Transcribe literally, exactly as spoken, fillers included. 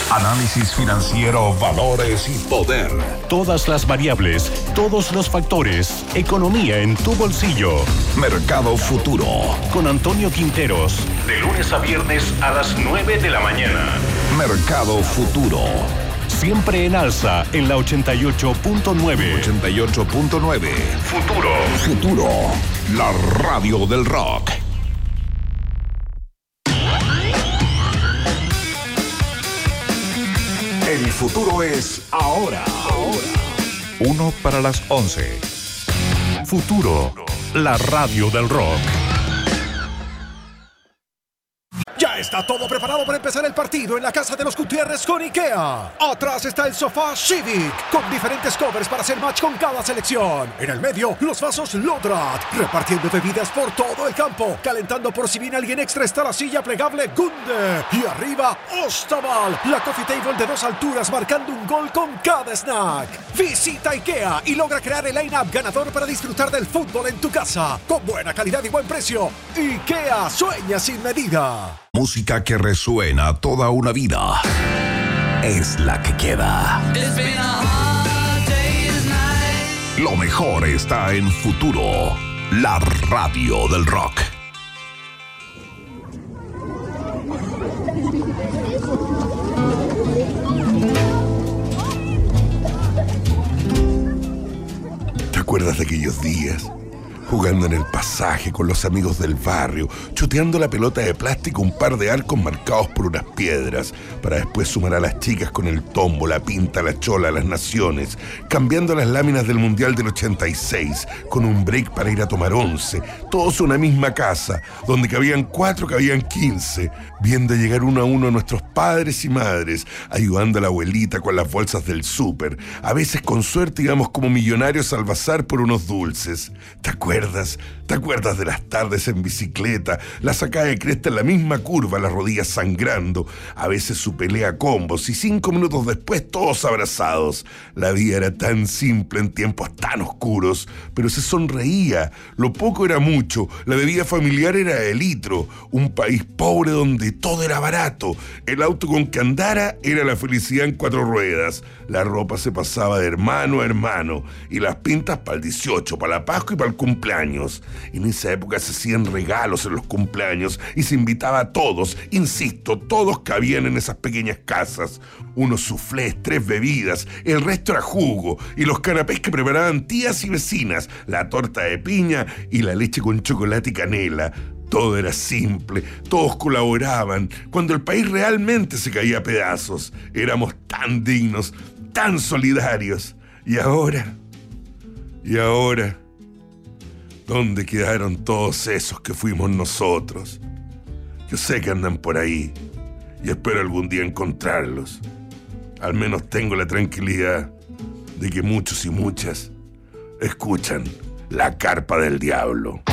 Análisis financiero, valores y poder. Todas las variables, todos los factores. Economía en tu bolsillo. Mercado Futuro. Con Antonio Quinteros. De lunes a viernes a las nueve de la mañana. Mercado Futuro. Siempre en alza en la ochenta y ocho punto nueve. ochenta y ocho punto nueve. Futuro. Futuro. La radio del rock. El futuro es ahora. Ahora. Uno para las once. Futuro. La radio del rock. Ya está todo preparado para empezar el partido en la casa de los Gutiérrez con IKEA. Atrás está el sofá Civic, con diferentes covers para hacer match con cada selección. En el medio, los vasos Lodrat, repartiendo bebidas por todo el campo. Calentando por si viene alguien extra está la silla plegable Gunde. Y arriba, Ostaval, la coffee table de dos alturas marcando un gol con cada snack. Visita IKEA y logra crear el line-up ganador para disfrutar del fútbol en tu casa. Con buena calidad y buen precio. IKEA sueña sin medida. Música que resuena toda una vida es la que queda. Lo mejor está en Futuro, la radio del rock. ¿Te acuerdas de aquellos días? Jugando en el pasaje con los amigos del barrio, chuteando la pelota de plástico un par de arcos marcados por unas piedras, para después sumar a las chicas con el tombo, la pinta, la chola, las naciones, cambiando las láminas del Mundial del ochenta y seis, con un break para ir a tomar once, todos una misma casa, donde cabían cuatro, cabían quince, viendo llegar uno a uno a nuestros padres y madres, ayudando a la abuelita con las bolsas del súper, a veces con suerte íbamos como millonarios al bazar por unos dulces. ¿Te acuerdas? ¿Te acuerdas de las tardes en bicicleta, la sacada de cresta en la misma curva, las rodillas sangrando, a veces su pelea a combos y cinco minutos después todos abrazados? La vida era tan simple en tiempos tan oscuros, pero se sonreía. Lo poco era mucho, la bebida familiar era de litro, un país pobre donde todo era barato, el auto con que andara era la felicidad en cuatro ruedas, la ropa se pasaba de hermano a hermano y las pintas para el dieciocho, para la Pascua y para el cumpleaños. En esa época se hacían regalos en los cumpleaños y se invitaba a todos. Insisto, todos cabían en esas pequeñas casas. Unos suflés, tres bebidas, el resto era jugo y los canapés que preparaban tías y vecinas, la torta de piña y la leche con chocolate y canela. Todo era simple, todos colaboraban. Cuando el país realmente se caía a pedazos, éramos tan dignos, tan solidarios. Y ahora, y ahora... ¿dónde quedaron todos esos que fuimos nosotros? Yo sé que andan por ahí y espero algún día encontrarlos. Al menos tengo la tranquilidad de que muchos y muchas escuchan La Carpa del Diablo.